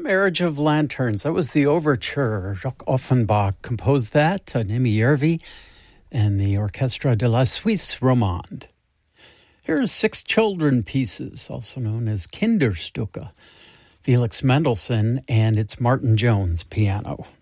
Marriage of Lanterns. That was the overture. Jacques Offenbach composed that, Nimi Yervi, and the Orchestre de la Suisse Romande. Here are 6 children pieces, also known as Kinderstücke. Felix Mendelssohn, and it's Martin Jones piano.